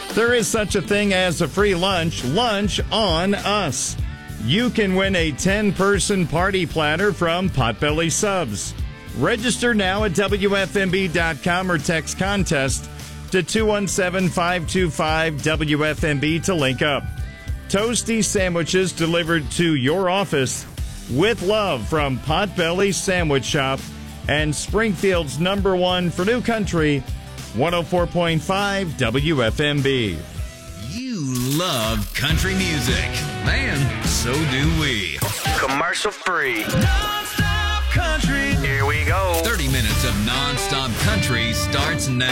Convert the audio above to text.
There is such a thing as a free lunch. Lunch on us. You can win a 10-person party platter from Potbelly Subs. Register now at WFMB.com or text contest to 217-525-WFMB to link up. Toasty sandwiches delivered to your office with love from Potbelly Sandwich Shop and Springfield's #1 for New Country, 104.5 WFMB. You love country music. Man, so do we. Commercial free. Non-stop country. Here we go. 30 minutes of non-stop country starts now.